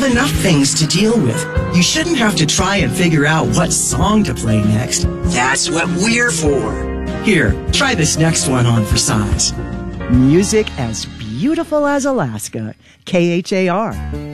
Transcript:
got enough things to deal with. You shouldn't have to try and figure out what song to play next. That's what we're for. Here, try this next one on for size. Music as beautiful as Alaska. KHAR.